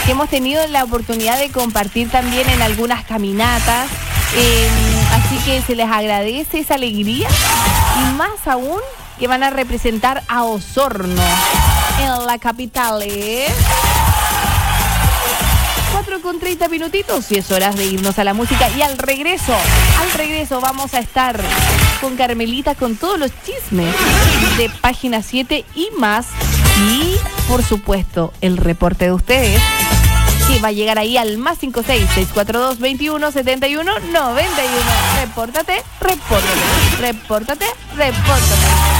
que hemos tenido la oportunidad de compartir también en algunas caminatas. Así que se les agradece esa alegría y más aún que van a representar a Osorno en la capital. 4:30 minutitos y es hora de irnos a la música. Y al regreso vamos a estar con Carmelita con todos los chismes de Página 7 y más. Y, por supueto, el reporte de ustedes, que va a llegar ahí al más 56642217191. Repórtate.